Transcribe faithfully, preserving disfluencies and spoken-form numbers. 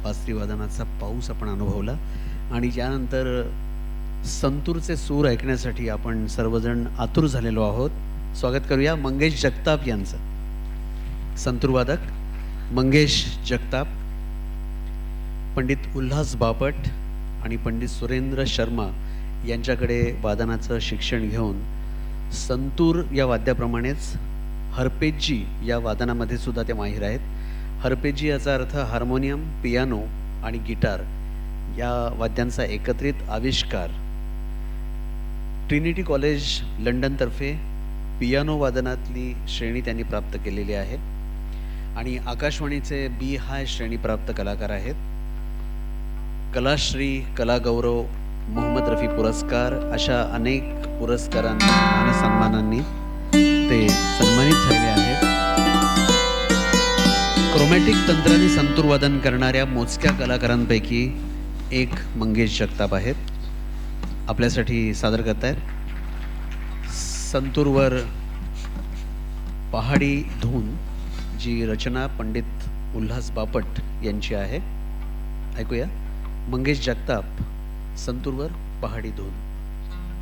बासरी वादनाचा पाऊस आपण अनुभवला आणि त्यानंतर संतूरचे सूर ऐकण्यासाठी आपण सर्वजण आतुर झालेलो आहोत. स्वागत करूया मंगेश जगताप यांचं. संतूर वादक मंगेश जगताप, पंडित उल्हास बापट आणि पंडित सुरेंद्र शर्मा यांच्याकडे वादनाचं शिक्षण घेऊन संतूर या वाद्याप्रमाणेच हरपेजी या वादनामध्ये सुद्धा ते माहिर आहेत. हरपेजी याचा अर्थ हार्मोनियम, पियानो आणि गिटार या वाद्यांचा एकत्रित आविष्कार. ट्रिनिटी कॉलेज लंडनतर्फे पियानो वादनातली श्रेणी त्यांनी प्राप्त केलेली आहे आणि आकाशवाणीचे बी हाय श्रेणी प्राप्त कलाकार आहेत. कलाश्री, कलागौरव, मोहम्मद रफी पुरस्कार अशा अनेक पुरस्कारांनी मान सन्मानांनी ते सन्मानित झालेले आहेत. क्रोमॅटिक तंत्राने संतूर वादन करणाऱ्या मोजक्या कलाकारांपैकी एक मंगेश जगताप आहेत. आपल्यासाठी सादर करतायत संतूरवर पहाडी धून, जी रचना पंडित उल्हास बापट यांची आहे. ऐकूया मंगेश जगताप, संतूरवर पहाडी धून.